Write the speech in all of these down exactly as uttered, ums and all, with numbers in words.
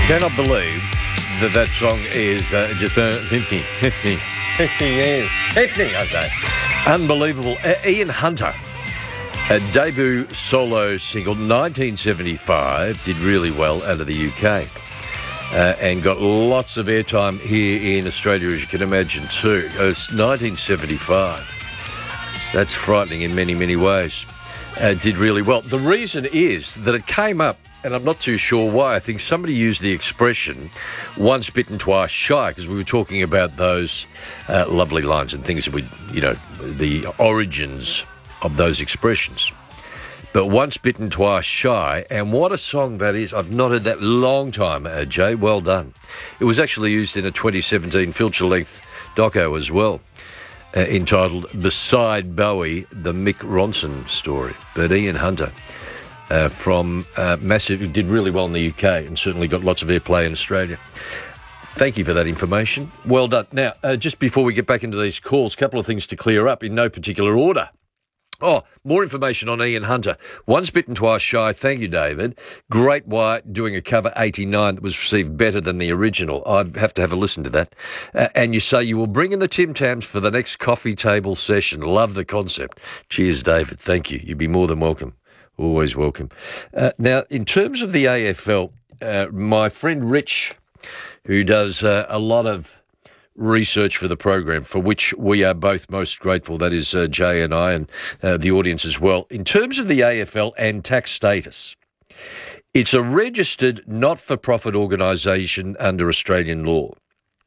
Cannot believe that that song is uh, just uh, fifty, fifty, fifty years. fifty, I say. Unbelievable. Uh, Ian Hunter, a debut solo single, nineteen seventy-five, did really well out of the U K uh, and got lots of airtime here in Australia, as you can imagine, too. Uh, it's nineteen seventy-five. That's frightening in many, many ways. Uh, did really well. The reason is that it came up, and I'm not too sure why. I think somebody used the expression once bitten, twice shy, because we were talking about those uh, lovely lines and things that we, you know, the origins of those expressions. But once bitten, twice shy, and what a song that is. I've not heard that long time, uh, Jay. Well done. It was actually used in a twenty seventeen feature-length doco as well, uh, entitled Beside Bowie, the Mick Ronson Story. But Ian Hunter, Uh, from uh, Massive, who did really well in the U K and certainly got lots of airplay in Australia. Thank you for that information. Well done. Now, uh, just before we get back into these calls, a couple of things to clear up in no particular order. Oh, more information on Ian Hunter. Once bitten, twice shy. Thank you, David. Great White doing a cover eighty-nine that was received better than the original. I have to have a listen to that. Uh, and you say you will bring in the Tim Tams for the next coffee table session. Love the concept. Cheers, David. Thank you. You'd be more than welcome. Always welcome. Uh, now, in terms of the A F L, uh, my friend Rich, who does uh, a lot of research for the program, for which we are both most grateful, that is uh, Jay and I and uh, the audience as well. In terms of the A F L and tax status, it's a registered not-for-profit organisation under Australian law.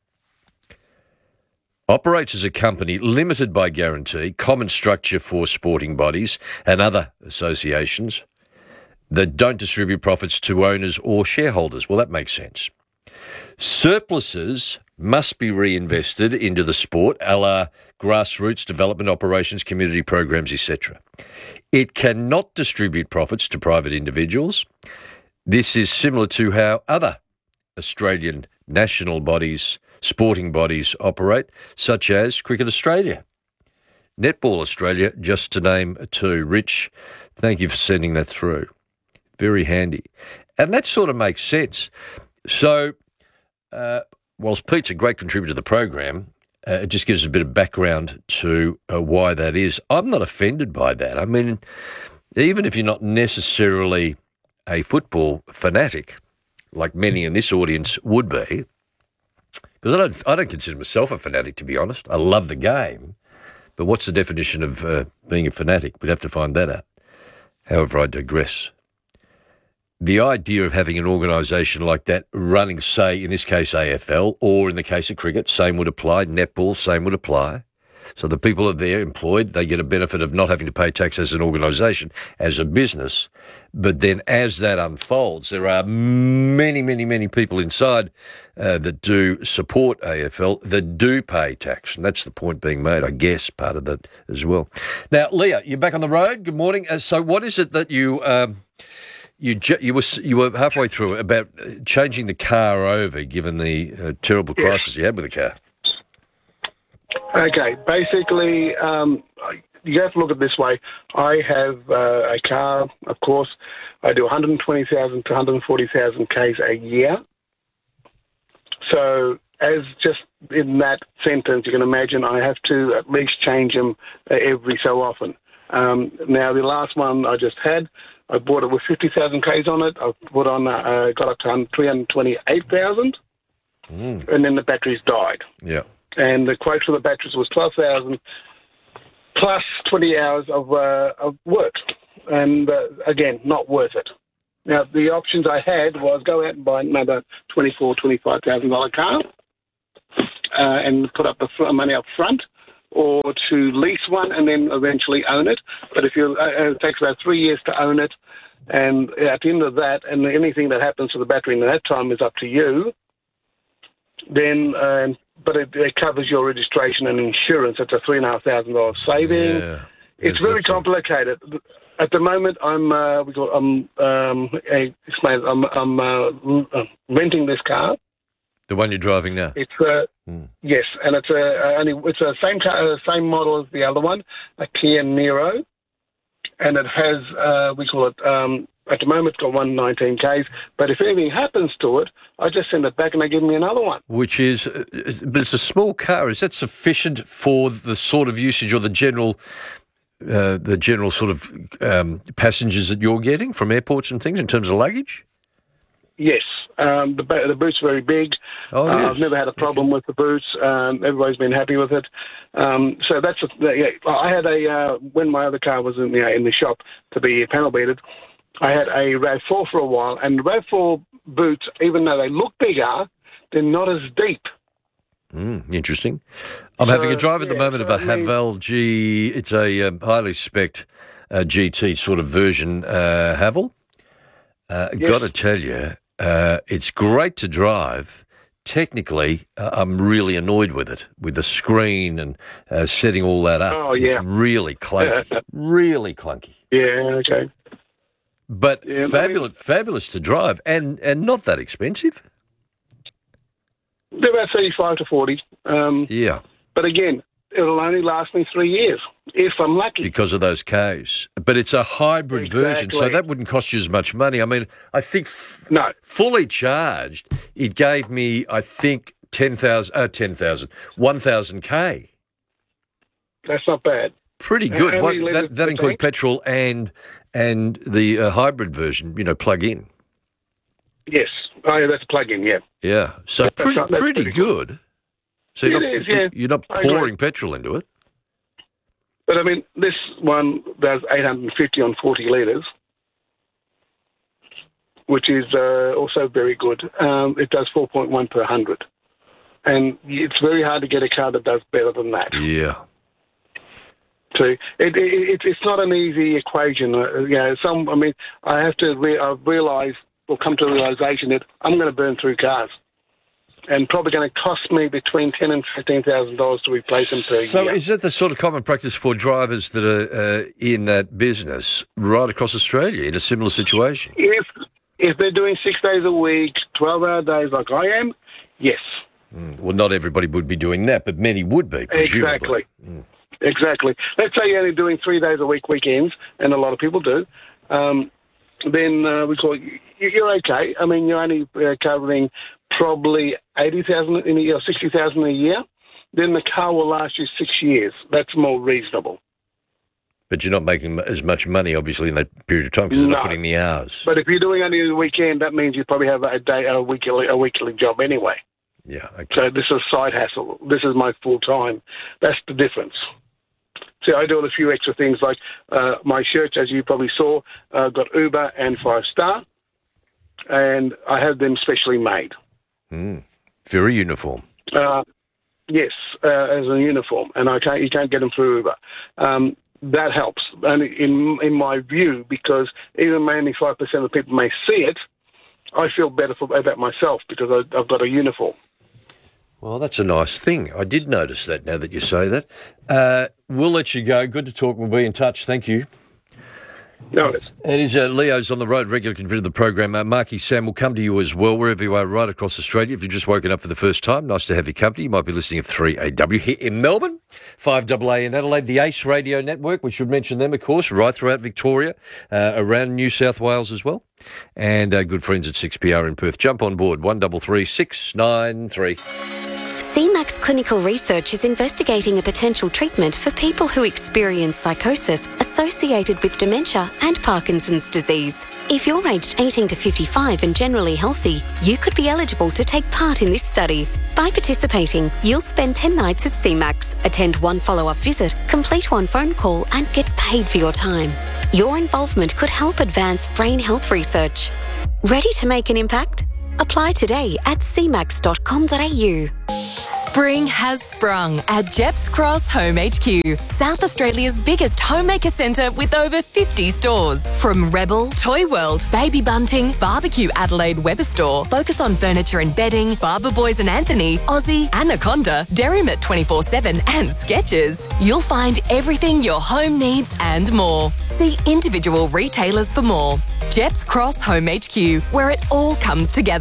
Operates as a company limited by guarantee, common structure for sporting bodies and other associations that don't distribute profits to owners or shareholders. Well, that makes sense. Surpluses must be reinvested into the sport, a la grassroots development operations, community programs, et cetera. It cannot distribute profits to private individuals. This is similar to how other Australian national bodies, sporting bodies operate, such as Cricket Australia, Netball Australia, just to name two. Rich, thank you for sending that through. Very handy. And that sort of makes sense. So, uh, whilst Pete's a great contributor to the program, uh, it just gives a bit of background to uh, why that is. I'm not offended by that. I mean, even if you're not necessarily a football fanatic, like many in this audience would be, because I don't, I don't consider myself a fanatic, to be honest. I love the game. But what's the definition of uh, being a fanatic? We'd have to find that out. However, I digress. The idea of having an organisation like that running, say, in this case, A F L, or in the case of cricket, same would apply, netball, same would apply. So the people are there employed, they get a benefit of not having to pay tax as an organisation, as a business. But then as that unfolds, there are many, many, many people inside uh, that do support A F L that do pay tax. And that's the point being made, I guess, part of that as well. Now, Leah, you're back on the road. Good morning. Uh, so what is it that you... Um, You ju- you were you were halfway through about changing the car over, given the uh, terrible crisis you had with the car. Okay, basically, um, you have to look at it this way. I have uh, a car, of course. I do one hundred twenty thousand to one hundred forty thousand Ks a year. So, as just in that sentence, you can imagine I have to at least change them uh, every so often. Um, now, the last one I just had, I bought it with fifty thousand Ks on it. I put on, uh, got up to three hundred twenty-eight thousand, mm. and then the batteries died. Yeah. And the quote for the batteries was twelve thousand plus twenty hours of uh, of work, and uh, again, not worth it. Now, the options I had was go out and buy another twenty-four thousand dollars, twenty-five thousand dollars car uh, and put up the fr- money up front, or to lease one and then eventually own it. But if you, uh, it takes about three years to own it, and at the end of that, and anything that happens to the battery in that time is up to you, then, uh, but it, it covers your registration and insurance. It's a three thousand five hundred dollars saving. Yeah. It's very complicated. At the moment, I'm, uh, we call, I'm, um, I explain, I'm, I'm uh, renting this car. The one you're driving now? It's uh, mm. Yes, and it's a only it's a same car, uh, same model as the other one, a Kia Niro, and it has uh, we call it um, At the moment, it's got one hundred nineteen kays, but if anything happens to it, I just send it back and they give me another one. Which is, but it's a small car. Is that sufficient for the sort of usage or the general, uh, the general sort of um, passengers that you're getting from airports and things in terms of luggage? Yes, um, the, the boot's very big. Oh, uh, I've never had a problem with the boots. Um, everybody's been happy with it. Um, so that's a, yeah, I had a uh, when my other car was in the in the shop to be panel beaded. I had a RAV four for a while, and RAV four boots, even though they look bigger, they're not as deep. Mm, interesting. I'm so, having a drive at yeah, the moment so of a I mean, Haval G. It's a um, highly spec'd uh, G T sort of version uh, Haval. Uh, yes. Got to tell you. Uh, it's great to drive. Technically, uh, I'm really annoyed with it, with the screen and uh, setting all that up. Oh, yeah. It's really clunky, really clunky. Yeah, okay. But Yeah, fabulous, I mean, fabulous to drive and, and not that expensive. They're about thirty-five to forty. Um, Yeah. But again, it'll only last me three years, if I'm lucky. Because of those Ks. But it's a hybrid Exactly. version, so that wouldn't cost you as much money. I mean, I think f- No. fully charged, it gave me, I think, ten thousand, uh, ten thousand, one thousand K. That's not bad. Pretty And good. how What, many that litres that per includes tank? petrol and and the uh, hybrid version, you know, plug in. Yes. Oh, yeah, that's a plug-in, yeah. Yeah, so That's pretty not- that's pretty pretty good. good. So you're It not, is, yeah. you're not I agree. pouring petrol into it. But, I mean, this one does eight hundred fifty on forty litres, which is uh, also very good. Um, it does four point one per one hundred. And it's very hard to get a car that does better than that. Yeah. So it, it, it, it's not an easy equation. Uh, you know, some, I mean, I have to re- I've realised, or come to the realisation that I'm going to burn through cars. And probably going to cost me between ten and fifteen thousand dollars to replace them per So year. is that the sort of common practice for drivers that are uh, in that business right across Australia in a similar situation? If if they're doing six days a week, twelve-hour days like I am, yes, Mm. Well, not everybody would be doing that, but many would be, presumably. exactly, Mm. exactly. Let's say you're only doing three days a week, weekends, and a lot of people do. Um, then uh, we call you, you're okay. I mean, you're only uh, covering probably eighty thousand in a year, sixty thousand a year. Then the car will last you six years. That's more reasonable. But you're not making as much money, obviously, in that period of time because you're not No. putting the hours. But if you're doing only the weekend, that means you probably have a day, a weekly, a weekly job anyway. Yeah, okay. So this is a side hustle. This is my full time. That's the difference. See, I do a few extra things like uh, my shirts, as you probably saw, uh, got Uber and Five Star, and I have them specially made. Mm. Very uniform. Uh, yes, uh, as a uniform, and I can't. You can't get them through Uber. Um, that helps, and in in my view, because even mainly five percent of people may see it, I feel better for, about myself because I, I've got a uniform. Well, that's a nice thing. I did notice that now that you say that. Uh, we'll let you go. Good to talk. We'll be in touch. Thank you. No, it's It is uh, Leo's on the road, regular contributor of the program. Uh, Marky Sam will come to you as well, wherever you are, right across Australia. If you've just woken up for the first time, nice to have your company. You might be listening at three A W here in Melbourne, five A A in Adelaide, the Ace Radio Network. We should mention them, of course, right throughout Victoria, uh, around New South Wales as well. And uh, good friends at six P R in Perth. Jump on board, one three three, six nine three. C MAX Clinical Research is investigating a potential treatment for people who experience psychosis associated with dementia and Parkinson's disease. If you're aged eighteen to fifty-five and generally healthy, you could be eligible to take part in this study. By participating, you'll spend ten nights at C MAX, attend one follow-up visit, complete one phone call and get paid for your time. Your involvement could help advance brain health research. Ready to make an impact? Apply today at c max dot com dot a u. Spring has sprung at Jeps Cross Home H Q, South Australia's biggest homemaker centre with over fifty stores. From Rebel, Toy World, Baby Bunting, Barbecue Adelaide Weber Store, Focus on Furniture and Bedding, Barber Boys and Anthony, Aussie, Anaconda, Derrimut twenty-four seven and Skechers. You'll find everything your home needs and more. See individual retailers for more. Jeps Cross Home H Q, where it all comes together.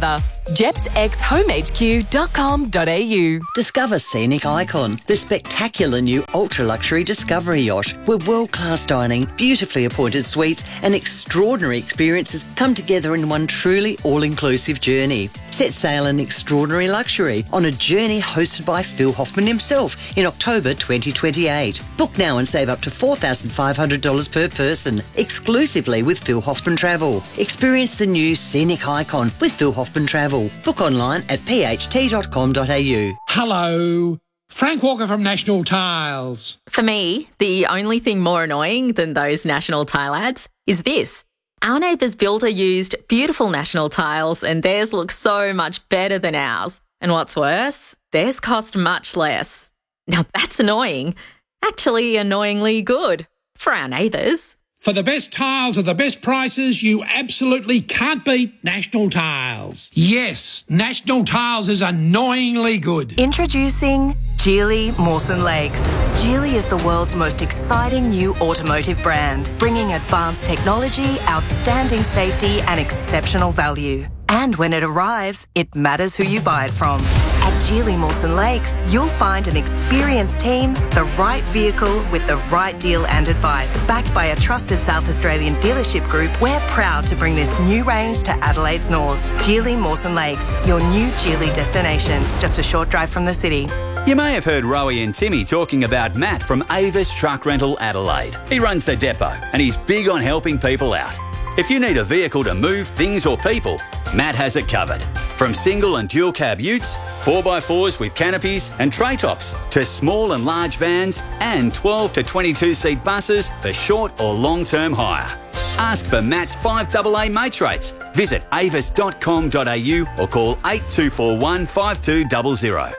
jeps x home h q dot com dot a u. Discover Scenic Icon, the spectacular new ultra-luxury Discovery yacht, where world-class dining, beautifully appointed suites and extraordinary experiences come together in one truly all-inclusive journey. Set sail in extraordinary luxury on a journey hosted by Phil Hoffman himself in October twenty twenty-eight. Book now and save up to four thousand five hundred dollars per person, exclusively with Phil Hoffman Travel. Experience the new Scenic Icon with Phil Hoffman Travel. Book online at p h t dot com dot a u. Hello, Frank Walker from National Tiles. For me, the only thing more annoying than those National Tile ads is this. Our neighbour's builder used beautiful National Tiles and theirs looks so much better than ours. And what's worse, theirs cost much less. Now that's annoying. Actually annoyingly good for our neighbours. For the best tiles at the best prices, you absolutely can't beat National Tiles. Yes, National Tiles is annoyingly good. Introducing Geely Mawson Lakes. Geely is the world's most exciting new automotive brand, bringing advanced technology, outstanding safety and exceptional value. And when it arrives, it matters who you buy it from. At Geely Mawson Lakes, you'll find an experienced team, the right vehicle with the right deal and advice. Backed by a trusted South Australian dealership group, we're proud to bring this new range to Adelaide's north. Geely Mawson Lakes, your new Geely destination, just a short drive from the city. You may have heard Rowie and Timmy talking about Matt from Avis Truck Rental Adelaide. He runs the depot and he's big on helping people out. If you need a vehicle to move things or people, Matt has it covered. From single and dual cab utes, four by fours with canopies and tray tops, to small and large vans and twelve to twenty-two seat buses for short or long-term hire. Ask for Matt's five A A mates rates. Visit avis dot com dot a u or call eight two four one, five two zero zero.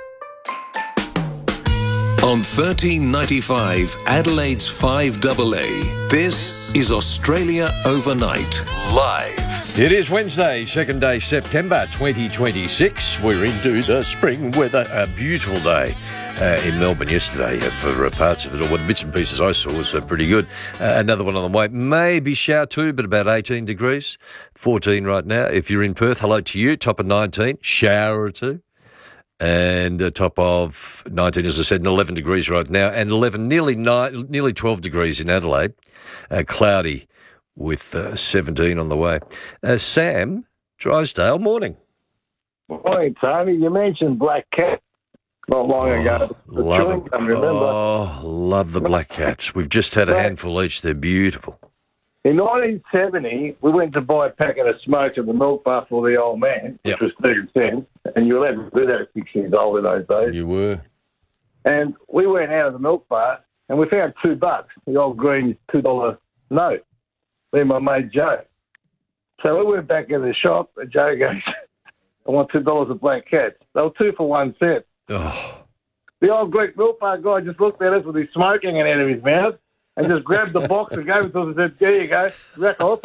On thirteen ninety-five, Adelaide's five A A, this is Australia Overnight, live. It is Wednesday, second day September twenty twenty-six. We're into the spring weather. A beautiful day uh, in Melbourne yesterday uh, for uh, parts of it. Or well, the bits and pieces I saw was uh, pretty good. Uh, another one on the way. Maybe shower too, but about eighteen degrees. fourteen right now. If you're in Perth, hello to you. Top of nineteen. Shower or two. And a top of nineteen, as I said, and eleven degrees right now. And eleven, nearly nine, nearly twelve degrees in Adelaide. Uh, cloudy. With uh, seventeen on the way. Uh, Sam Drysdale, morning. Morning, Tony. You mentioned Black Cat not long oh, ago. The love gum, remember? Oh, love the Black Cats. We've just had a Right. handful each. They're beautiful. In nineteen seventy, we went to buy a packet of smoke at the milk bar for the old man, Yep. which was thirty cents, and you were allowed to do that at six years old in those days. You were. And we went out of the milk bar, and we found two bucks, the old green two dollar note. Me and my mate Joe. So we went back in the shop, and Joe goes, I want two dollars of Black Cats. They were two for one cent. Oh, The old Greek milk bar guy just looked at us with his smoke hanging out of his mouth and just grabbed the box and gave it to us and said, there you go, rack off.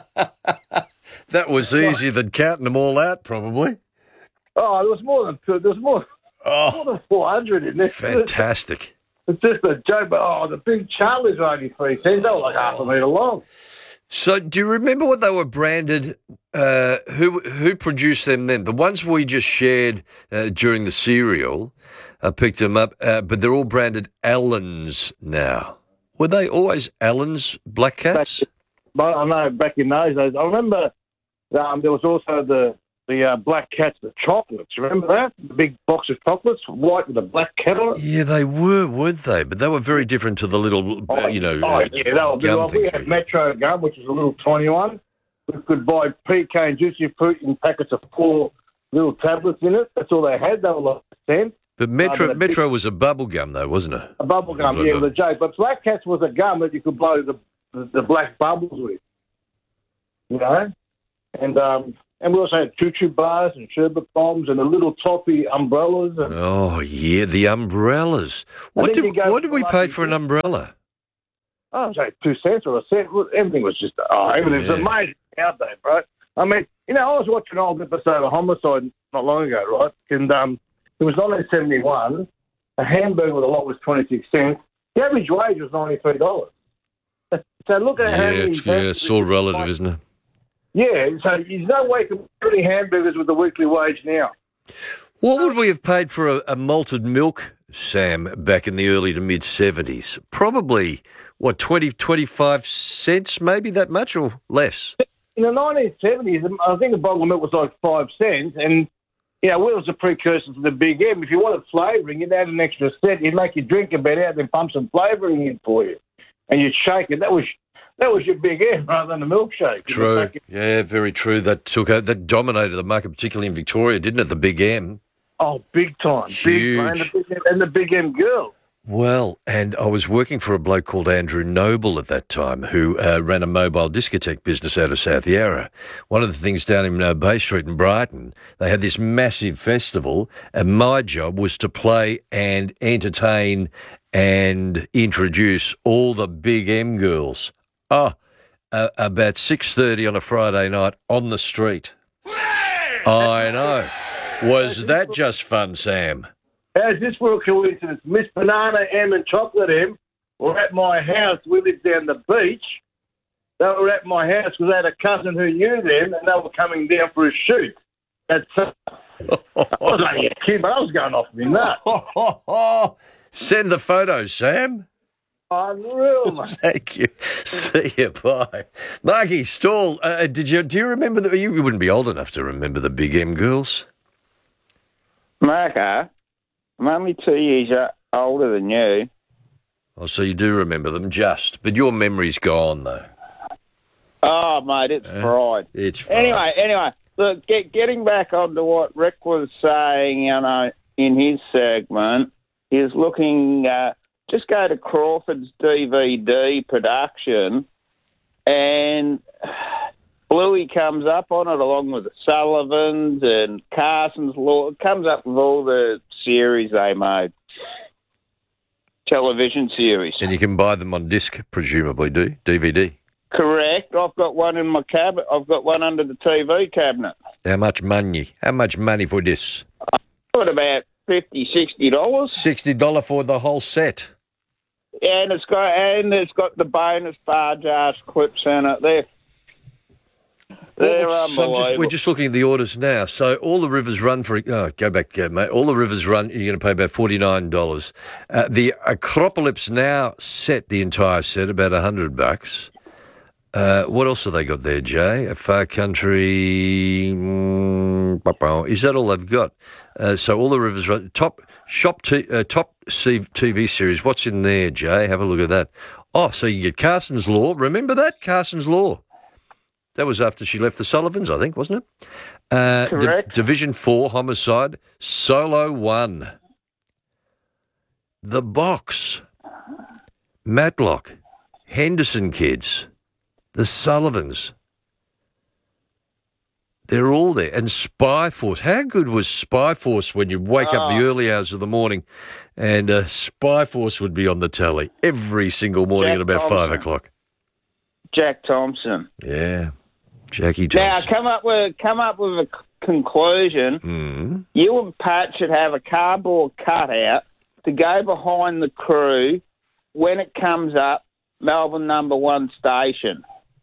that was easier than counting them all out, probably. Oh, there was more than two, there was more, Oh, more than four hundred in there. fantastic. It's just a joke, but oh, the big Charlies were only three cents. They were like half a metre long. So, do you remember what they were branded? Uh, who who produced them then? The ones we just shared uh, during the cereal, I picked them up, uh, but they're all branded Allens now. Were they always Allens Black Cats? But I know back in those days, I remember um, there was also the the uh, Black Cats, the chocolates. Remember that? The big box of chocolates, white with a black cat on it. Yeah, they were, weren't they? But they were very different to the little, uh, Oh, you know, oh, uh, yeah, they were big. gum Like, we things. had Metro gum, which was a little tiny one. We could buy P K and Juicy Fruit in packets of four little tablets in it. That's all they had. They were like a cent. But Metro Uh, but a Metro was a bubble gum, though, wasn't it? A bubble gum, yeah, it was a joke. But Black Cats was a gum that you could blow the the, the black bubbles with, you know. And um, and we also had choo-choo bars and sherbet bombs and the little toffee umbrellas. And, Oh yeah, the umbrellas. What then did you go what did for we like pay you for an did- umbrella? oh, say two cents or a cent. Everything was just oh, everything was Yeah. amazing out there, bro. I mean, you know, I was watching an old episode of Homicide not long ago, right? And um, it was nineteen seventy-one. A hamburger with a lot was twenty-six cents. The average wage was ninety-three dollars. So look at how Yeah, many... it's, yeah, it's all relative, isn't it? Yeah, so there's no way to buy any hamburgers with the weekly wage now. What would we have paid for a, a malted milk, Sam, back in the early to mid-seventies? Probably, what, twenty, twenty-five cents, maybe that much or less? In the nineteen seventies, I think a bottle of milk was like five cents, and, you know, it was a precursor to the Big M. If you wanted flavouring, you'd add an extra cent. You'd make your drink a bit out, then pump some flavouring in for you. And you'd shake it. That was that was your Big M rather than a milkshake. True. Yeah, very true. That took out, that dominated the market, particularly in Victoria, didn't it, the Big M? Oh, big time. Huge. Big, and, the big, and the Big M girl. Well, and I was working for a bloke called Andrew Noble at that time, who uh, ran a mobile discotheque business out of South Yarra. One of the things down in uh, Bay Street in Brighton, they had this massive festival, and my job was to play and entertain and introduce all the Big M girls. Oh, uh, about six thirty on a Friday night on the street. I know. Was that just fun, Sam? How's this for a coincidence? Miss Banana M and Chocolate M were at my house. We lived down the beach. They were at my house because I had a cousin who knew them, and they were coming down for a shoot. That's, I was only a kid, but I was going off me nuts. Send the photos, Sam. Unreal, mate. Thank you. See you. Bye. Marky Stall, uh, did you, do you remember, the, you wouldn't be old enough to remember the Big M girls? Marco, I'm only two years older than you. Oh, so you do remember them just, but your memory's gone, though. Oh, mate, it's Uh, fried. It's fried. Anyway, anyway, look, get, getting back onto what Rick was saying, you know, in his segment, is looking, uh, just go to Crawford's D V D production, and Bluey comes up on it along with the Sullivans and Carson's Law. It comes up with all the series they made, television series. And you can buy them on disc, presumably, do D V D? Correct. I've got one in my cabinet. I've got one under the T V cabinet. How much money? How much money for this? I've got about fifty dollars, sixty dollars. sixty dollars for the whole set. And it's got and it's got the bonus barge arch clips in it. They're they're Well, so I'm unbelievable. just, we're just looking at the orders now. So all the rivers run for, oh, go back, uh, mate. All the rivers run, you're going to pay about forty-nine dollars. Uh, the Acropolis Now set, the entire set, about one hundred bucks. Uh, what else have they got there, Jay? A Far Country, mm, is that all they've got? Uh, so all the rivers run, top shop, t- uh, top T V series. What's in there, Jay? Have a look at that. Oh, so you get Carson's Law. Remember that? Carson's Law. That was after she left the Sullivans, I think, wasn't it? Uh, Correct. Di- Division four, Homicide, Solo one. The Box, Matlock, Henderson Kids, the Sullivans. They're all there. And Spy Force. How good was Spy Force when you wake up the Oh. early hours of the morning and uh, Spy Force would be on the telly every single morning Jack at about Thompson. five o'clock? Jack Thompson. Yeah. Jackie Now Thompson. come up with come up with a c- conclusion. Mm. You and Pat should have a cardboard cutout to go behind the crew when it comes up, Melbourne number one station.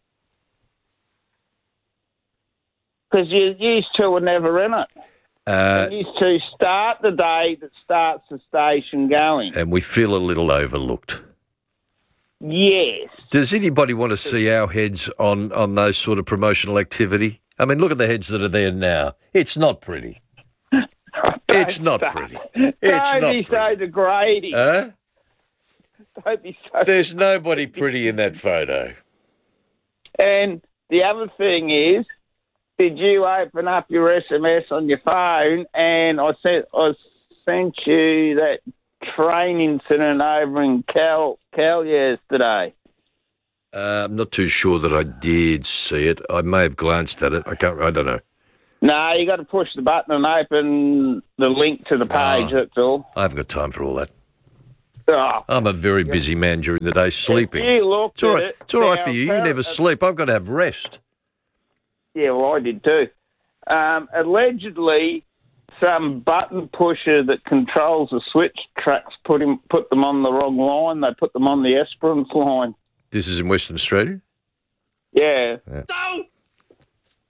Because you used two were never in it. Uh, You used to start the day that starts the station going. and we feel a little overlooked. Yes. Does anybody want to see our heads on, on those sort of promotional activity? I mean, look at the heads that are there now. It's not pretty. It's not pretty. It's Don't not be pretty. so degrading. Huh? Don't be so. There's nobody pretty in that photo. And the other thing is, did you open up your S M S on your phone and I sent I sent you that train incident over in Cal Cal yesterday? Uh, I'm not too sure that I did see it. I may have glanced at it. I can't. I don't know. No, you got to push the button and open the link to the page. Oh. That's all. I haven't got time for all that. Oh, I'm a very busy man during the day, sleeping. you looked It's all at right. it, It's all right now, for you. You apparent- never sleep. I've got to have rest. Yeah, well, I did too. Um, allegedly, some button pusher that controls the switch tracks put him put them on the wrong line. They put them on the Esperance line. This is in Western Australia. Yeah. Yeah.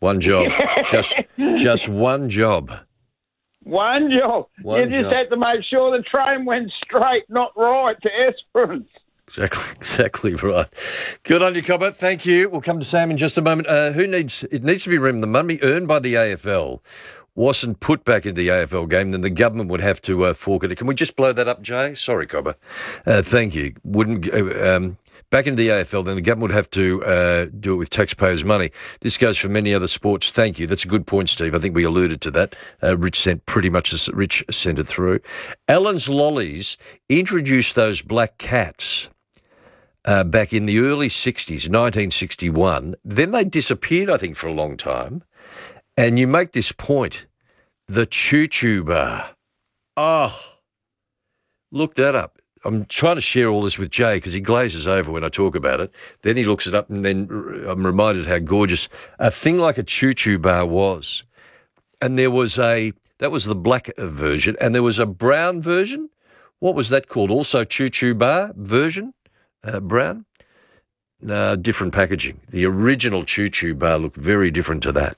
One job. just just one job. One job. One you just job. had to make sure the train went straight, not right, to Esperance. Exactly, exactly right. Good on you, Cobber. Thank you. We'll come to Sam in just a moment. Uh, who needs? It needs to be remembered. The money earned by the A F L wasn't put back into the A F L game, then the government would have to uh, fork it. Can we just blow that up, Jay? Sorry, Cobber. Uh, thank you. Wouldn't uh, um, back into the A F L, then the government would have to uh, do it with taxpayers' money. This goes for many other sports. Thank you. That's a good point, Steve. I think we alluded to that. Uh, Rich sent pretty much. Rich sent it through. Allen's Lollies introduced those black cats. Uh, back in the early sixties, nineteen sixty-one. Then they disappeared, I think, for a long time. And you make this point, the Choo Choo Bar. Oh, look that up. I'm trying to share all this with Jay because he glazes over when I talk about it. Then he looks it up and then I'm reminded how gorgeous a thing like a Choo Choo Bar was. And there was a, that was the black version, and there was a brown version. What was that called? Also Choo Choo Bar version? Uh, brown? No, different packaging. The original Choo Choo Bar looked very different to that.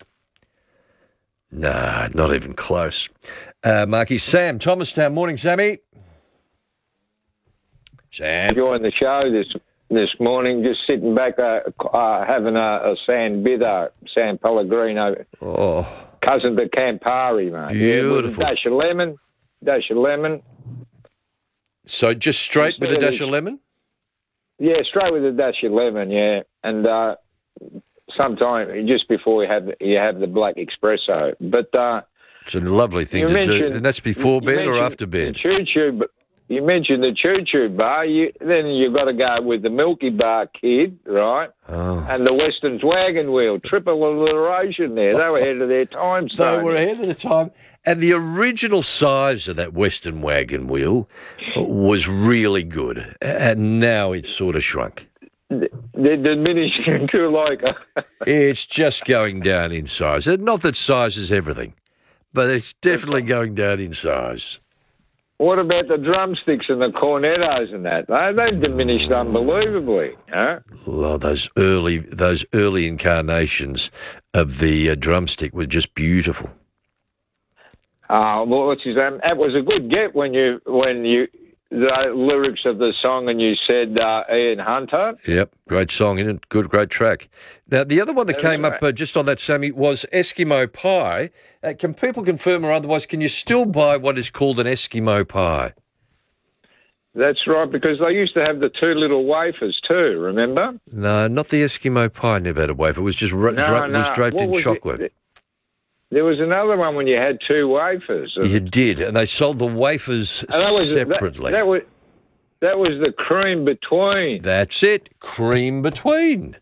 Nah, not even close. Uh, Marky, Sam, Thomastown. Morning, Sammy. Sam. Enjoying the show this this morning, just sitting back uh, uh, having a, a San Bidder, San Pellegrino. Oh. Cousin to Campari, mate. Beautiful. Yeah, with a dash of lemon, dash of lemon. So just straight with a dash of lemon? Yeah, straight with a dash of lemon, yeah. And uh, sometime just before you have you have the black espresso. But uh, it's a lovely thing to do. And that's before bed or after bed? Choo Choo, you mentioned the Choo Choo Bar. You, then you've got to go with the Milky Bar Kid, right? Oh. And the Weston's Wagon Wheel. Triple alliteration there. They were ahead of their time, They Stoney. were ahead of the time. And the original size of that Western Wagon Wheel was really good. And now it's sort of shrunk. They're diminishing to like... It's just going down in size. Not that size is everything, but it's definitely going down in size. What about the drumsticks and the cornettos and that? They, they've diminished unbelievably. Huh? Oh, those early, those early incarnations of the uh, drumstick were just beautiful. Uh, well, what's his name? That was a good get when you when you the lyrics of the song and you said uh, Ian Hunter. Yep, great song, isn't it? Good, great track. Now, the other one that Yeah, came right. up uh, just on that, Sammy, was Eskimo pie. Uh, can people confirm or otherwise, can you still buy what is called an Eskimo pie? That's right, because they used to have the two little wafers too. Remember? No, not the Eskimo pie. Never had a wafer. It was just ra- No, dra- was no. draped What in was it? chocolate. There was another one when you had two wafers. You did, and they sold the wafers And that was separately. That, that was that was the cream between. That's it, cream between.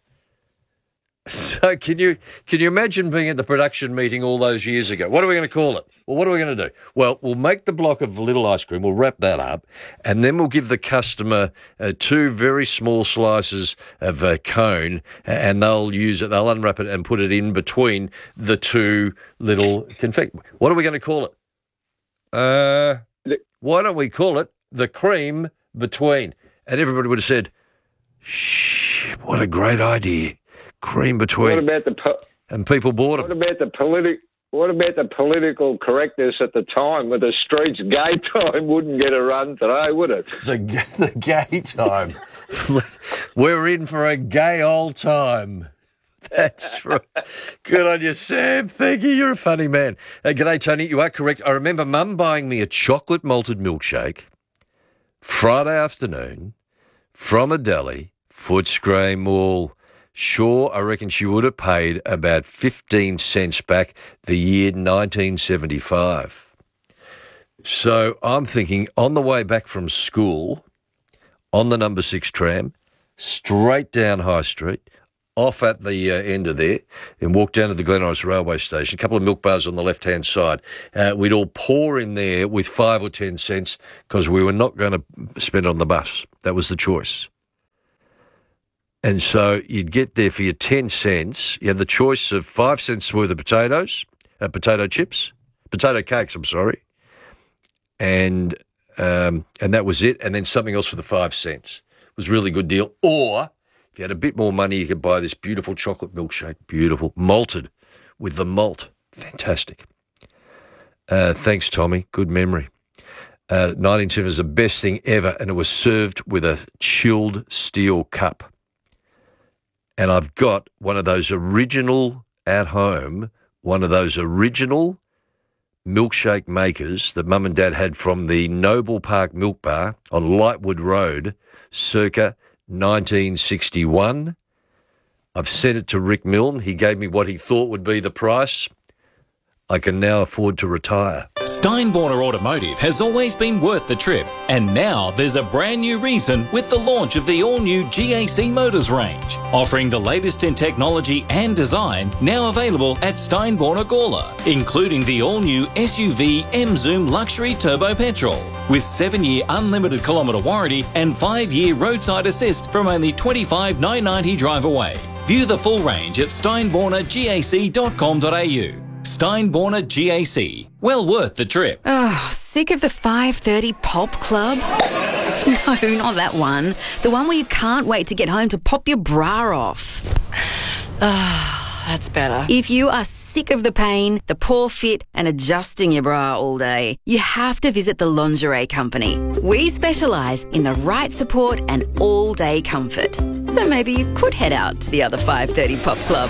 So can you can you imagine being at the production meeting all those years ago? What are we going to call it? Well, what are we going to do? Well, we'll make the block of little ice cream, we'll wrap that up, and then we'll give the customer uh, two very small slices of uh, cone, and they'll use it, they'll unwrap it and put it in between the two little confetti. What are we going to call it? Uh, why don't we call it the cream between? And everybody would have said, shh, what a great idea. Cream between. What about the po- and people bought them. What about the politi- What about the political correctness at the time? With the streets gay time wouldn't get a run today, would it? The the gay time. We're in for a gay old time. That's right. Good on you, Sam. Thank you. You're a funny man. Uh, g'day, Tony. You are correct. I remember Mum buying me a chocolate malted milkshake Friday afternoon from a deli, Footscray Mall. Sure, I reckon she would have paid about fifteen cents back the year nineteen seventy-five. So I'm thinking on the way back from school, on the number six tram, straight down High Street, off at the uh, end of there, and walk down to the Glen Iris railway station, a couple of milk bars on the left-hand side. Uh, we'd all pour in there with five or ten cents because we were not going to spend on the bus. That was the choice. And so you'd get there for your ten cents. You had the choice of five cents worth of potatoes, uh, potato chips, potato cakes, I'm sorry. And um, and that was it. And then something else for the five cents. It was a really good deal. Or if you had a bit more money, you could buy this beautiful chocolate milkshake, beautiful, malted, with the malt. Fantastic. Uh, thanks, Tommy. Good memory. Uh, nineteen seventy was the best thing ever, and it was served with a chilled steel cup. And I've got one of those original at home, one of those original milkshake makers that Mum and Dad had from the Noble Park Milk Bar on Lightwood Road circa nineteen sixty-one. I've sent it to Rick Milne. He gave me what he thought would be the price. I can now afford to retire. Steinborner Automotive has always been worth the trip, and now there's a brand new reason with the launch of the all-new G A C Motors range, offering the latest in technology and design, now available at Steinborner Gawler, including the all-new S U V M-Zoom Luxury Turbo Petrol, with seven-year unlimited kilometre warranty and five-year roadside assist from only twenty-five thousand nine hundred ninety drive away. View the full range at steinborner gac dot com dot a u. Steinborner G A C. Well worth the trip. Oh, sick of the five thirty pop club? No, not that one. The one where you can't wait to get home to pop your bra off. Ah, that's better. If you are sick of the pain, the poor fit, and adjusting your bra all day, you have to visit the Lingerie Company. We specialise in the right support and all-day comfort. So maybe you could head out to the other five thirty pop club.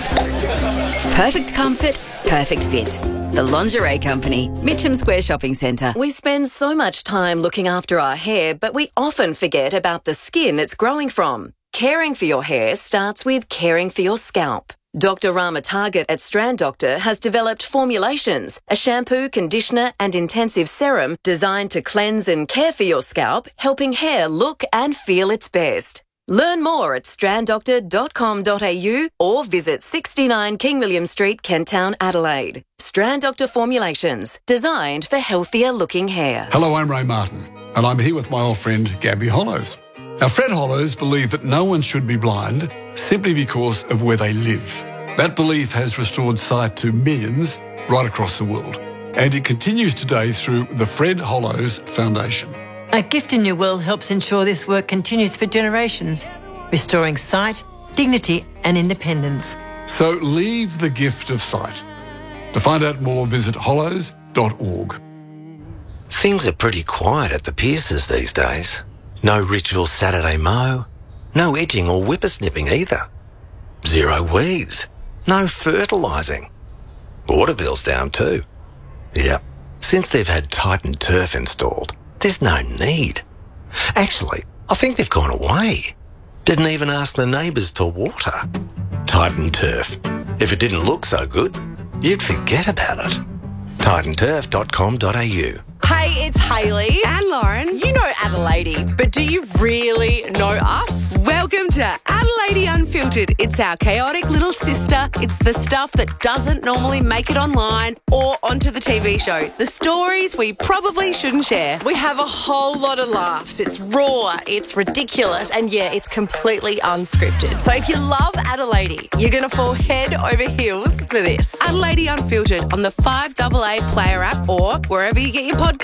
Perfect comfort, perfect fit. The Lingerie Company, Mitcham Square Shopping Centre. We spend so much time looking after our hair, but we often forget about the skin it's growing from. Caring for your hair starts with caring for your scalp. Doctor Rama Target at Strand Doctor has developed formulations, a shampoo, conditioner and intensive serum designed to cleanse and care for your scalp, helping hair look and feel its best. Learn more at strand doctor dot com dot a u or visit sixty-nine King William Street, Kent Town, Adelaide. Strand Doctor Formulations, designed for healthier looking hair. Hello, I'm Ray Martin, and I'm here with my old friend Gabby Hollows. Now, Fred Hollows believed that no one should be blind simply because of where they live. That belief has restored sight to millions right across the world, and it continues today through the Fred Hollows Foundation. A Gift in Your Will helps ensure this work continues for generations, restoring sight, dignity and independence. So leave the gift of sight. To find out more, visit hollows dot org. Things are pretty quiet at the Pierces these days. No ritual Saturday mow, no edging or whippersnipping either. Zero weeds, no fertilising. Water bill's down too. Yep, since they've had Titan Turf installed, there's no need. Actually, I think they've gone away. Didn't even ask the neighbours to water. Titan Turf. If it didn't look so good, you'd forget about it. titan turf dot com dot a u. Hey, it's Hayley and Lauren. You know Adelaide, but do you really know us? Welcome to Adelaide Unfiltered. It's our chaotic little sister. It's the stuff that doesn't normally make it online or onto the T V show. The stories we probably shouldn't share. We have a whole lot of laughs. It's raw, it's ridiculous, and yeah, it's completely unscripted. So if you love Adelaide, you're going to fall head over heels for this. Adelaide Unfiltered on the five A A Player app or wherever you get your podcasts.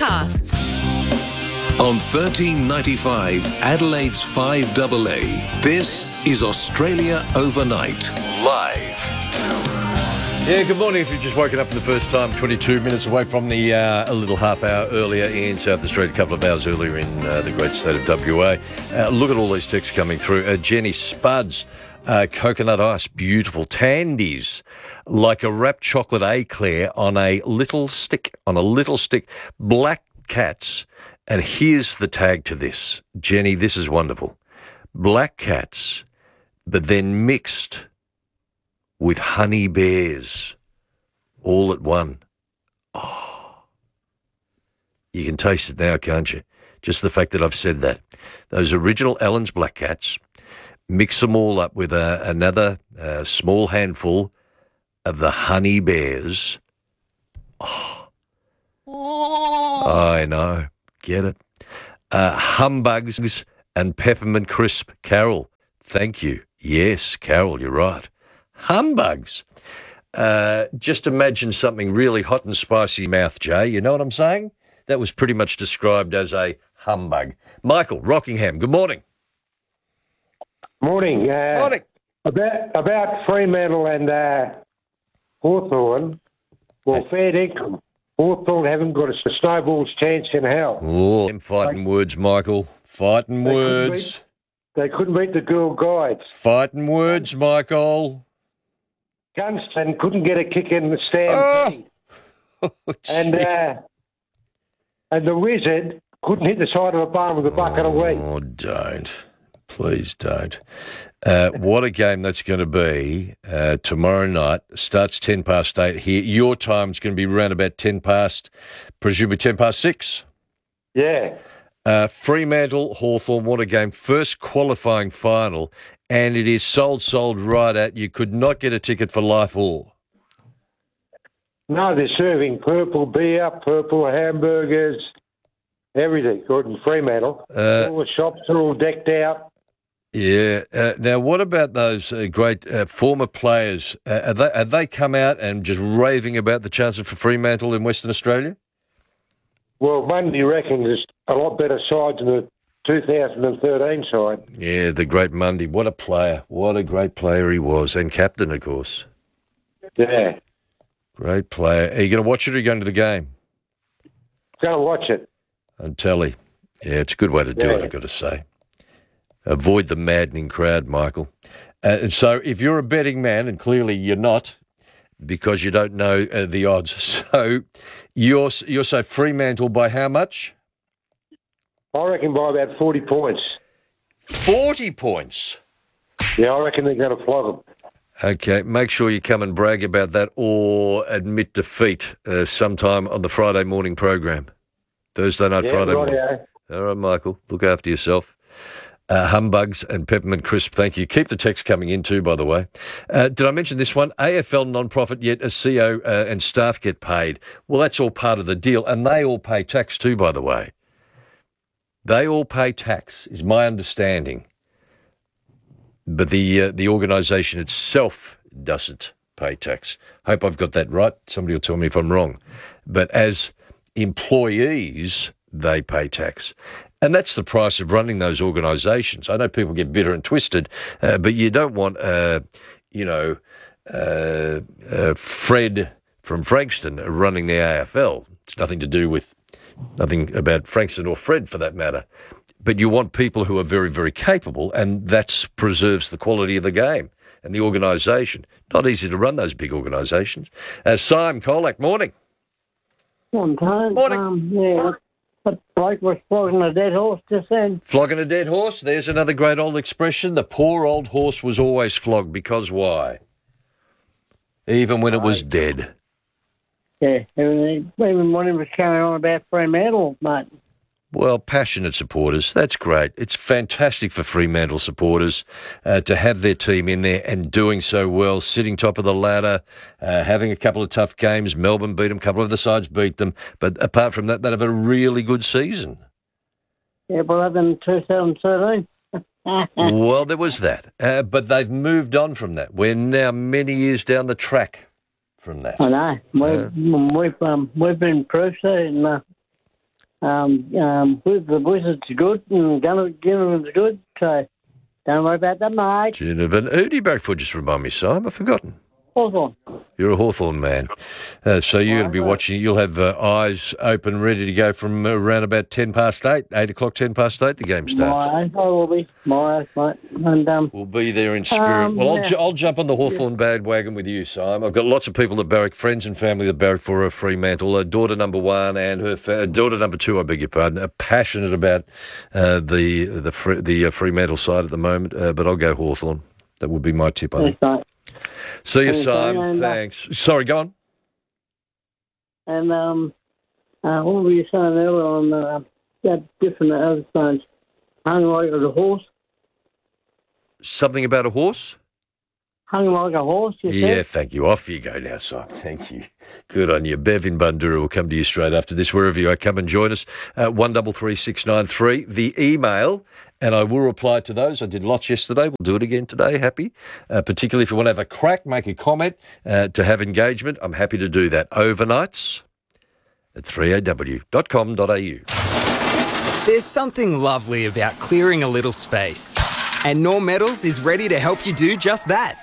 On thirteen ninety-five, Adelaide's five A A, this is Australia Overnight, live. Yeah, good morning. If you've just woken up for the first time, twenty-two minutes away from the uh, a little half hour earlier in South Australia, a couple of hours earlier in uh, the great state of W A. Uh, look at all these texts coming through. Uh, Jenny Spuds, uh, coconut ice, beautiful. Tandies, like a wrapped chocolate eclair on a little stick, on a little stick. Black cats, and here's the tag to this. Jenny, this is wonderful. Black cats, but then mixed with honey bears, all at one. Oh, you can taste it now, can't you? Just the fact that I've said that. Those original Allen's Black Cats, mix them all up with a, another uh, small handful of the honey bears. Oh, I know. Get it? Uh, humbugs and peppermint crisp. Carol, thank you. Yes, Carol, you're right. Humbugs. Uh, just imagine something really hot and spicy in your mouth, Jay. You know what I'm saying? That was pretty much described as a humbug. Michael, Rockingham, good morning. Morning. Uh, morning. About, about Fremantle and uh, Hawthorn, well, fair dinkum. Hawthorn haven't got a snowball's chance in hell. Oh, them fighting words, Michael. Fighting They words. couldn't They couldn't beat the Girl Guides. Fighting words, Michael. Gunston couldn't get a kick in the stampede. Oh, and uh, and the Wizard couldn't hit the side of a barn with a bucket of wheat. Oh, don't. Please don't. Uh, what a game that's going to be uh, tomorrow night. Starts ten past eight here. Your time's going to be around about ten past, presumably ten past six. Yeah. Uh, Fremantle, Hawthorn, what a game. First qualifying final, and it is sold, sold right at. You could not get a ticket for life all. No, they're serving purple beer, purple hamburgers, everything. Gordon Fremantle. Uh, all the shops are all decked out. Yeah. Uh, now, what about those uh, great uh, former players? Uh, have, they, have they come out and just raving about the chances for Fremantle in Western Australia? Well, Mundy reckons there's a lot better side than the two thousand thirteen side. Yeah, the great Mundy. What a player. What a great player he was. And captain, of course. Yeah. Great player. Are you going to watch it or are you going to the game? Going to watch it. On telly. Yeah, it's a good way to do Yeah. it, I've got to say. Avoid the maddening crowd, Michael. Uh, and so if you're a betting man, and clearly you're not, because you don't know uh, the odds, so you're, you're say Fremantle by how much? I reckon by about forty points. forty points? Yeah, I reckon they're going to flog them. Okay, make sure you come and brag about that or admit defeat uh, sometime on the Friday morning program. Thursday night, Yeah, Friday morning. rightio. All right, Michael, look after yourself. Uh, Humbugs and Peppermint Crisp, thank you. Keep the text coming in too, by the way. Uh, did I mention this one? A F L non-profit, yet a C E O uh, and staff get paid. Well, that's all part of the deal, and they all pay tax too, by the way. They all pay tax, is my understanding. But the uh, the organisation itself doesn't pay tax. Hope I've got that right. Somebody will tell me if I'm wrong. But as employees, they pay tax. And that's the price of running those organisations. I know people get bitter and twisted, uh, but you don't want, uh, you know, uh, uh, Fred from Frankston running the A F L. It's nothing to do with, nothing about Frankston or Fred for that matter. But you want people who are very, very capable, and that preserves the quality of the game and the organisation. Not easy to run those big organisations. Uh, Simon Colac, morning. One time. Morning. Um, yeah. But Blake was flogging a dead horse just then. Flogging a dead horse? There's another great old expression. The poor old horse was always flogged. Because why? Even when it was dead. Yeah, even, even when he was carrying on about Fremantle, mate. Well, passionate supporters, that's great. It's fantastic for Fremantle supporters uh, to have their team in there and doing so well, sitting top of the ladder, uh, having a couple of tough games. Melbourne beat them, a couple of the sides beat them. But apart from that, they have a really good season. Yeah, well, other than two thousand thirteen. Well, there was that. Uh, but they've moved on from that. We're now many years down the track from that. I know. We've, we've, um, we've been proof and uh, um, um, the Wizards are good and Gunner's good, so don't worry about that, mate. Ginnivan. Who do you back for? Just remind me, Simon. I've forgotten. Hawthorn. You're a Hawthorn man. Uh, so you're going to be watching. You'll have uh, eyes open, ready to go from uh, around about ten past eight, eight o'clock, ten past eight, the game starts. My eyes, I will be. My eyes, mate. And, um, we'll be there in spirit. Um, well, I'll, yeah. ju- I'll jump on the Hawthorn bandwagon with you, Simon. I've got lots of people that barrack, friends and family that barrack for her Fremantle. Uh, daughter number one and her fa- daughter number two, I beg your pardon, are passionate about uh, the the, Fre- the uh, Fremantle side at the moment, uh, but I'll go Hawthorn. That would be my tip, I think. Yes, mate. See you, Thanks, Simon. and, uh, Thanks. Sorry, go on. And um, uh, what were you saying earlier on uh, that different other signs? Hung like a horse. Something about a horse? Hung like a horse, you Yeah, said? thank you. Off you go now, Simon. Thank you. Good on you. Bev in Bundura will come to you straight after this, wherever you are. Come and join us. Uh, one double three six nine three. The email, and I will reply to those. I did lots yesterday. We'll do it again today. Happy. Uh, particularly if you want to have a crack, make a comment, uh, to have engagement. I'm happy to do that. Overnights at three a w dot com dot a u. There's something lovely about clearing a little space. And Norm Metals is ready to help you do just that.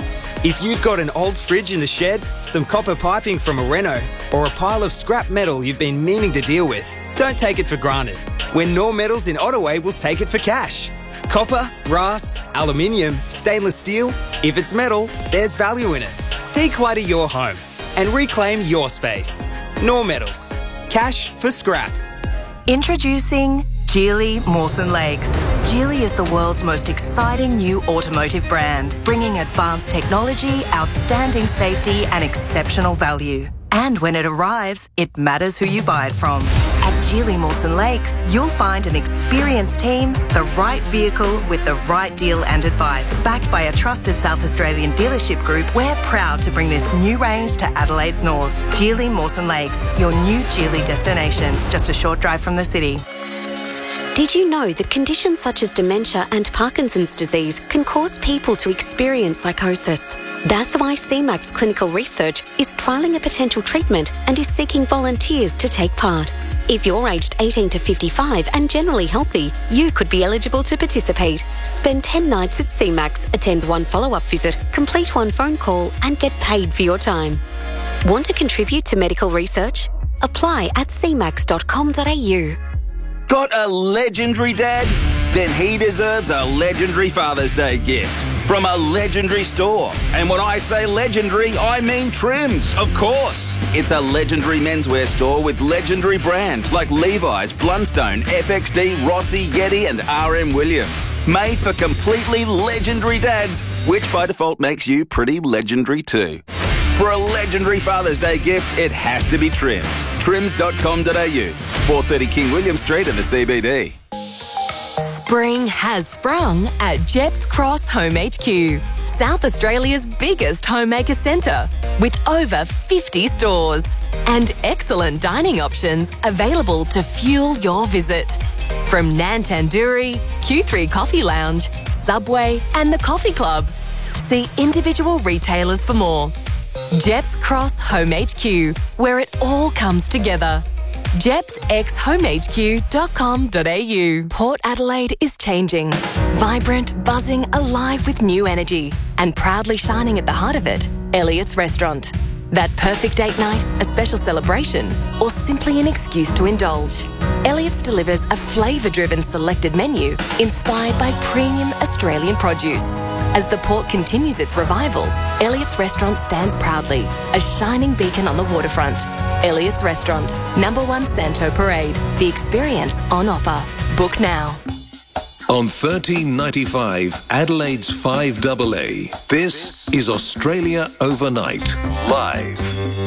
If you've got an old fridge in the shed, some copper piping from a reno, or a pile of scrap metal you've been meaning to deal with, don't take it for granted. When Nor Metals in Ottaway will take it for cash. Copper, brass, aluminium, stainless steel. If it's metal, there's value in it. Declutter your home and reclaim your space. Nor Metals. Cash for scrap. Introducing Geely Mawson Lakes. Geely is the world's most exciting new automotive brand, bringing advanced technology, outstanding safety and exceptional value. And when it arrives, it matters who you buy it from. At Geely Mawson Lakes, you'll find an experienced team, the right vehicle with the right deal and advice. Backed by a trusted South Australian dealership group, we're proud to bring this new range to Adelaide's north. Geely Mawson Lakes, your new Geely destination, just a short drive from the city. Did you know that conditions such as dementia and Parkinson's disease can cause people to experience psychosis? That's why C MAX Clinical Research is trialling a potential treatment and is seeking volunteers to take part. If you're aged eighteen to fifty-five and generally healthy, you could be eligible to participate. Spend ten nights at C MAX, attend one follow-up visit, complete one phone call and get paid for your time. Want to contribute to medical research? Apply at c max dot com dot a u. Got a legendary dad? Then he deserves a legendary Father's Day gift from a legendary store. And when I say legendary, I mean Trims, of course. It's a legendary menswear store with legendary brands like Levi's, Blundstone, F X D, Rossi, Yeti and R M Williams. Made for completely legendary dads, which by default makes you pretty legendary too. For a legendary Father's Day gift, it has to be Trims. trims dot com dot a u, four thirty King William Street in the C B D. Spring has sprung at Jeps Cross Home H Q, South Australia's biggest homemaker centre, with over fifty stores and excellent dining options available to fuel your visit. From Nan Tandoori, Q three Coffee Lounge, Subway and the Coffee Club. See individual retailers for more. Jeps Cross Home H Q, where it all comes together. jeps x home h q dot com dot a u. Port Adelaide is changing. Vibrant, buzzing, alive with new energy. And proudly shining at the heart of it, Elliott's Restaurant. That perfect date night, a special celebration, or simply an excuse to indulge. Elliott's delivers a flavour-driven selected menu inspired by premium Australian produce. As the port continues its revival, Elliott's Restaurant stands proudly, a shining beacon on the waterfront. Elliott's Restaurant, number one Santo Parade. The experience on offer. Book now. On thirteen ninety-five, Adelaide's five A A, this is Australia Overnight, live.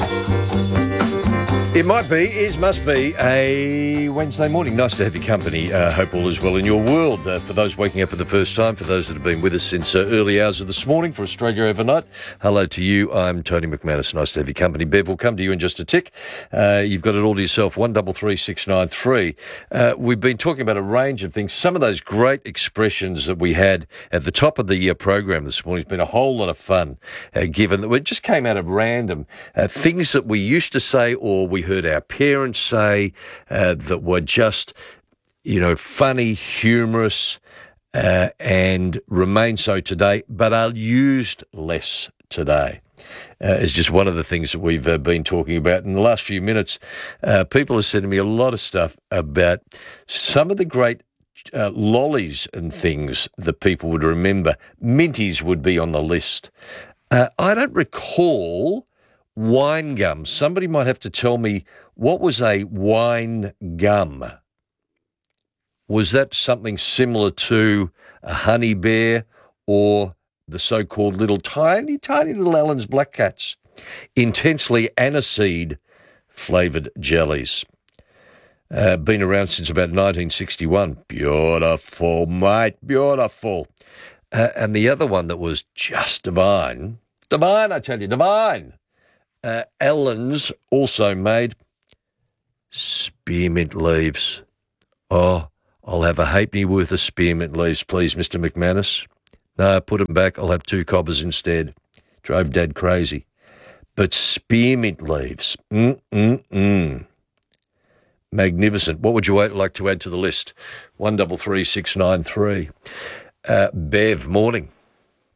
It might be, is, must be a Wednesday morning. Nice to have your company. Uh, hope all is well in your world. Uh, for those waking up for the first time, for those that have been with us since uh, early hours of this morning for Australia Overnight, hello to you. I'm Tony McManus. Nice to have your company. Bev, we'll come to you in just a tick. Uh, you've got it all to yourself, one double three six nine three. Uh, we've been talking about a range of things. Some of those great expressions that we had at the top of the uh, program this morning. It's been a whole lot of fun, uh, given that it just came out of random. Uh, things that we used to say or we heard our parents say uh, that were just, you know, funny, humorous, uh, and remain so today, but are used less today. Uh, is just one of the things that we've uh, been talking about. In the last few minutes, uh, people have said to me a lot of stuff about some of the great uh, lollies and things that people would remember. Minties would be on the list. Uh, I don't recall wine gum. Somebody might have to tell me, what was a wine gum? Was that something similar to a honey bear or the so-called little tiny, tiny little Allen's Black Cats? Intensely aniseed flavoured jellies. Uh, been around since about nineteen sixty-one. Beautiful, mate, beautiful. Uh, and the other one that was just divine, divine, I tell you, divine. Uh, Allen's also made spearmint leaves. Oh, I'll have a halfpenny worth of spearmint leaves, please, Mister McManus. No, put them back. I'll have two cobbers instead. Drove Dad crazy. But spearmint leaves, mm-mm-mm. Magnificent. What would you like to add to the list? One double three six nine three. Uh, Bev, morning.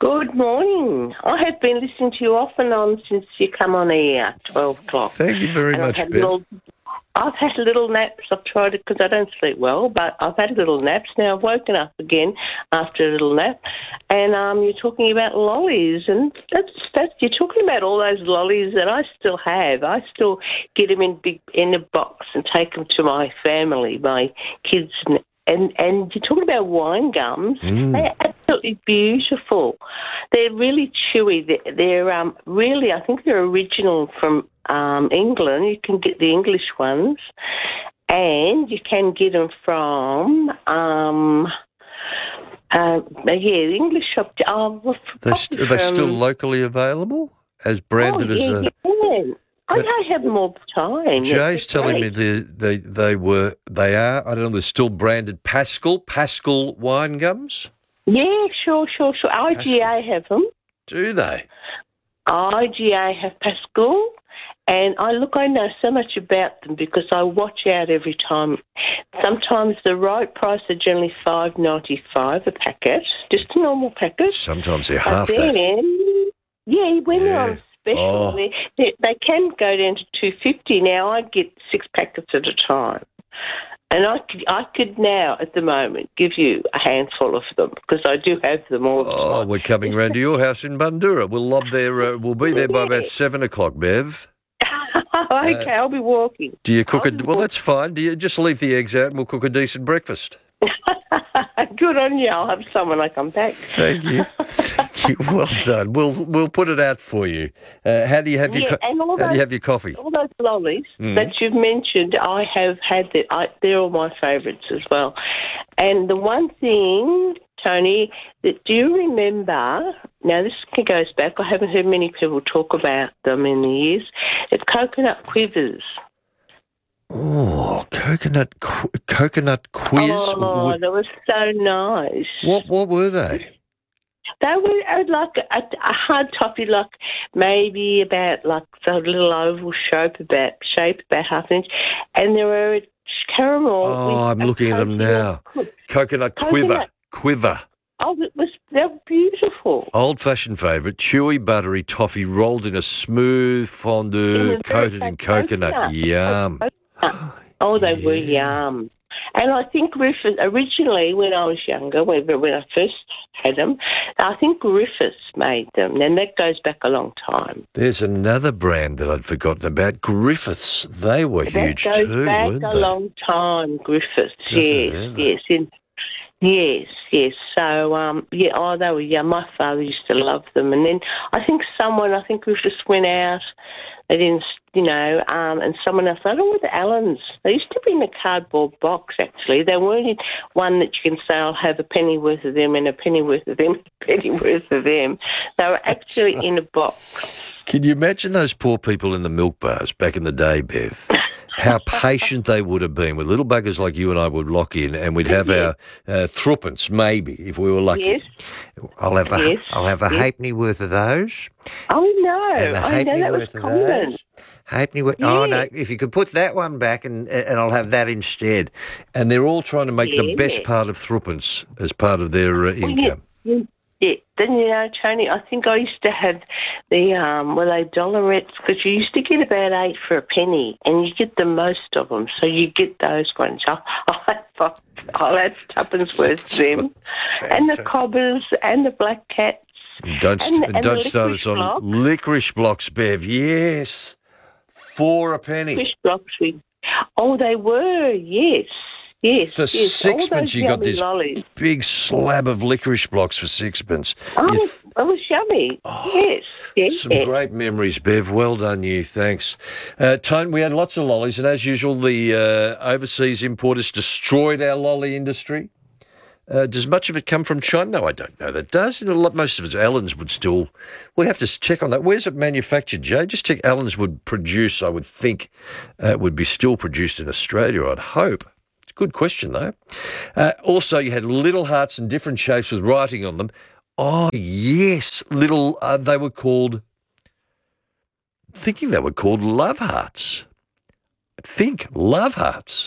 Good morning. I have been listening to you off and on since you come on air at twelve o'clock. Thank you very And much, I've had Bev. little- I've had little naps. I've tried it because I don't sleep well, but I've had little naps. Now I've woken up again after a little nap, and um, you're talking about lollies, and that's that's you're talking about all those lollies that I still have. I still get them in big in a box and take them to my family, my kids, and and, and you're talking about wine gums. Mm. They're absolutely beautiful. They're really chewy. They're, they're um really I think they're original from Um, England. You can get the English ones, and you can get them from um, uh, yeah, the English shop. Oh, well, They st- are they still from- locally available as branded oh, yeah, as a? you can. I don't have them all the time. Jay's They're telling me great. they, they they were they are. I don't know. They're still branded Pascal Pascal wine gums. Yeah, sure, sure, sure. I G A have them. Do they? I G A have Pascal. And I look, I know so much about them because I watch out every time. Sometimes the right price are generally five ninety five a packet, just a normal packet. Sometimes they're But half then, that. yeah, when they're Yeah. on special, Oh. they, they, they can go down to two fifty. Now I get six packets at a time, and I could, I could now at the moment give you a handful of them because I do have them all. the Oh, time. we're coming round to your house in Bundoora. We'll lob there. Uh, we'll be there by about seven o'clock, Bev. Okay, I'll be walking. Do you cook a? Well, that's fine. Do you just leave the eggs out and we'll cook a decent breakfast? Good on you. I'll have some when I come back. Thank you. Thank you. Well done. We'll we'll put it out for you. Uh, how do you have your Yeah, co- and all How do those- you have your coffee? All those lollies Mm. that you've mentioned, I have had that. I, they're all my favourites as well. And the one thing, Tony, that do you remember? Now this goes back. I haven't heard many people talk about them in the years. It's coconut quivers. Oh, coconut qu- coconut quiz. Oh, Wh- that was so nice. What what were they? They were uh, like a, a hard toffee, like maybe about like a little oval shape, about shape about half an inch, and there were caramel. Oh, with I'm a looking at them now. Coconut quiver, Coconut. quiver. Oh, it was they were beautiful. Old-fashioned favourite, chewy, buttery toffee rolled in a smooth fondue, In a coated very in fat coconut. coconut. Yum. Oh, they were yum. And I think Griffith, originally when I was younger, when, when I first had them, I think Griffiths made them, and that goes back a long time. There's another brand that I'd forgotten about, Griffiths. They were That huge goes too, back weren't a they? long time, Griffiths. Does it yes, ever? yes, in, yes, yes. So, um, yeah, oh, they were, yeah, my father used to love them. And then I think someone, I think Griffiths went out, they didn't, you know, um, and someone else, I don't know what the Allens, they used to be in a cardboard box, actually. They weren't in one that you can say, I'll have a penny worth of them and a penny worth of them, a penny worth of them. They were actually in a box. Can you imagine those poor people in the milk bars back in the day, Bev? How patient they would have been with little buggers like you and I would lock in, and we'd have our uh, threepence, maybe, if we were lucky. Yes. I'll have a, Yes, I'll have a yes. halfpenny worth of those. Oh, no, And a I know halfpenny that was worth of common. those. Halfpenny worth. Oh no! Yeah. If you could put that one back, and and I'll have that instead. And they're all trying to make the Yeah. best part of threepence as part of their uh, Well, income. Yeah, yeah. Then, you know, Tony, I think I used to have the, um, well, they dollarettes, because you used to get about eight for a penny, and you get the most of them, so you get those ones. I, I, I'll have tuppence worth of them. And the cobbers and the black cats. Don't And the- st- and don't the start us licorice on blocks. licorice blocks, Bev. Yes, four a penny. Fish blocks with, oh, they were, yes. Yes, For yes. All sixpence, those you got yummy this lollies. big slab of licorice blocks for sixpence. Oh, You it was yummy. yes, yes. Some great memories, Bev. Well done, you. Thanks. Uh, Tone, we had lots of lollies, and as usual, the uh, overseas importers destroyed our lolly industry. Uh, does much of it come from China? No, I don't know that does. You know, a lot- most of it, Allen's would still... We'll have to check on that. Where's it manufactured, Jay? Just check. Allen's would produce, I would think, uh, it would be still produced in Australia, I'd hope. It's a good question, though. Uh, also, you had little hearts in different shapes with writing on them. Oh, yes, little... Uh, they were called... thinking they were called love hearts. I think love hearts.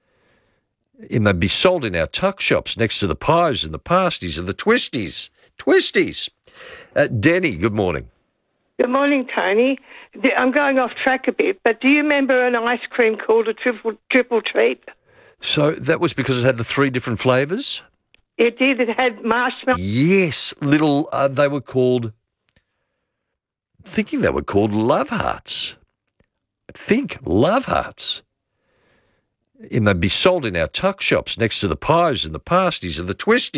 And they'd be sold in our tuck shops next to the pies and the pasties and the twisties. Twisties. Uh, Denny, good morning. Good morning, Tony. I'm going off track a bit, but do you remember an ice cream called a triple triple treat? So that was because it had the three different flavours? It did. It had marshmallow. Yes, little, uh, they were called, thinking they were called Love Hearts. I think Love Hearts. And they'd be sold in our tuck shops next to the pies and the pasties and the twisties.